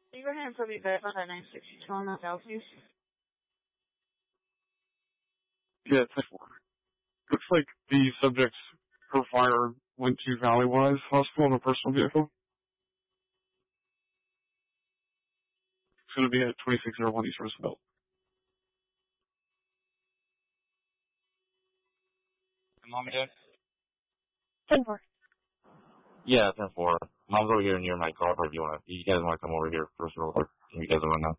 Can you go ahead and put me verify that 962 on that dial, please? Yeah, it's 4. Looks like the subject's fire went to Valleywise Hospital in a personal vehicle. It's going to be at 2601 East Roosevelt. Mom and Dad? 10-4. Yeah, 10-4. Mom's over here near my car. If you guys want to come over here first real quick, you guys want to know.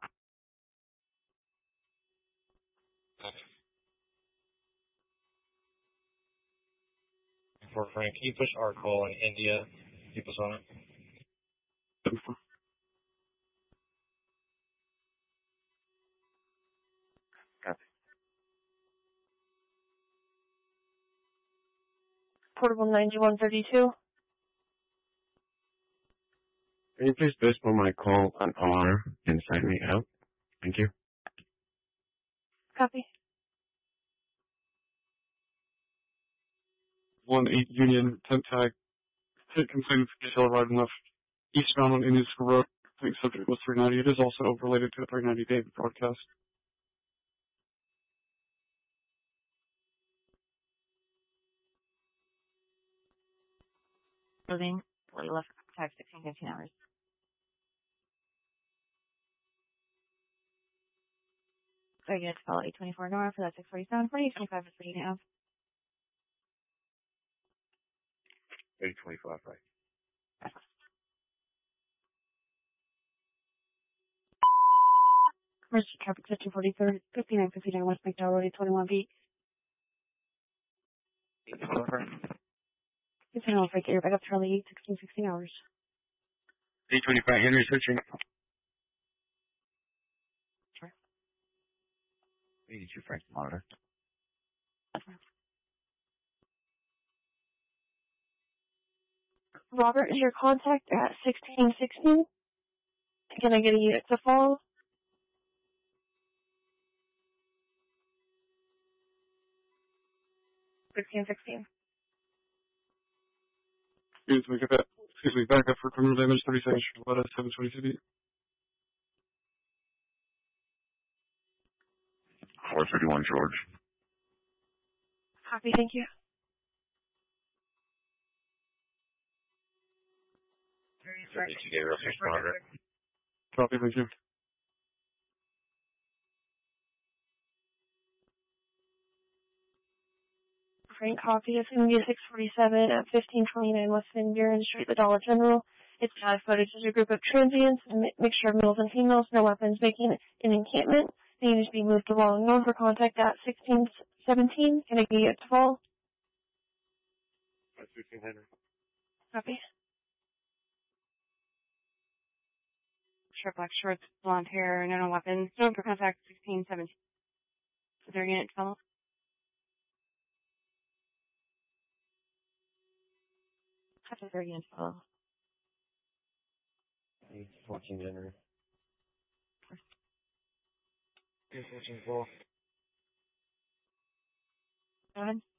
For Frank, can you push our call in India? Keep us on it. 10-4. Copy. Portable 9132. Can you please postpone my call on R and sign me out? Thank you. Copy. 1-8 Union, 10 tag. Hit complaint detail arrived left eastbound on Indian School Road. I think subject was 390. It is also related to the 390 David broadcast. Building. Left tag 16-15 hours. So I get to call 824 Nora for that 647. 825 is pretty now. 825, right. Emergency traffic 1543, 5959 West McDowell Road, 21B. It's an off right there. Back up Charlie 16 hours. 825 Henry searching. Sure. 82 Frank monitor. Robert is your contact at 1616. Can I get a unit to follow? 1616. Excuse me, back up for criminal damage, 30 seconds, let us 722 feet. 431 George. Copy, thank you. 32 Gabriel 6 monitor. Copy, thank you. Frank, copy. It's going to be a 647 at 1529 West Van Buren Street, the Dollar General. It's data footage as a group of transients, a mixture of males and females, no weapons, making an encampment. They need to be moved along. Known for contact at 1617. Can I get it to fall? 1500. Copy. Short black shorts, blonde hair, no weapons. Known for contact 1617. Is there a unit to follow? That's a very unit to follow. 14 January. 14 Go ahead.